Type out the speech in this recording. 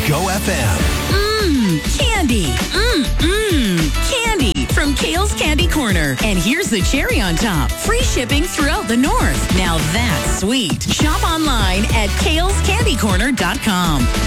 Go FM. Candy. Candy from Kale's Candy Corner. And here's the cherry on top. Free shipping throughout the North. Now that's sweet. Shop online at kalescandycorner.com.